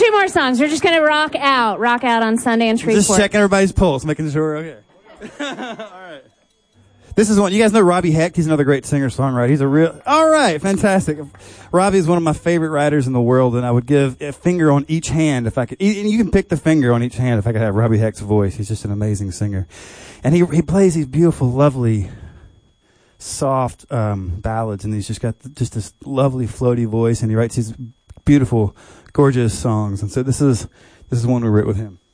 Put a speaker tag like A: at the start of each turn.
A: 2 more songs. We're just going to rock out on Sunday in Shreveport.
B: Just checking everybody's pulse, making sure we're okay. All right. This is one. You guys know Robbie Hecht. He's another great singer-songwriter. He's a real... All right, fantastic. Robbie is one of my favorite writers in the world, and I would give a finger on each hand if I could. And you can pick the finger on each hand if I could have Robbie Hecht's voice. He's just an amazing singer. And he plays these beautiful, lovely, soft ballads, and he's just got just this lovely, floaty voice, and he writes these beautiful, gorgeous songs. And so this is one we wrote with him.